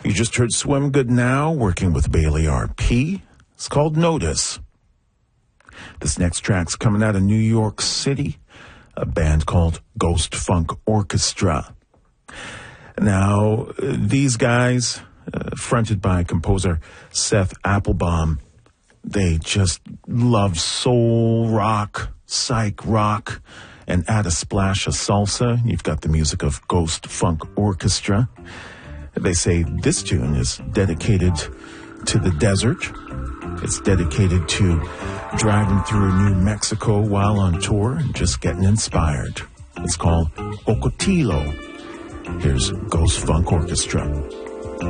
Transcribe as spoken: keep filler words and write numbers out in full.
You just heard Swim Good Now, working with Bailey R P. It's called Notice. This next track's coming out of New York City, a band called Ghost Funk Orchestra. Now, these guys, uh, fronted by composer Seth Applebaum, they just love soul rock, psych rock, and add a splash of salsa. You've got the music of Ghost Funk Orchestra. They say this tune is dedicated to the desert. It's dedicated to driving through New Mexico while on tour and just getting inspired. It's called Ocotillo. Here's Ghost Funk Orchestra.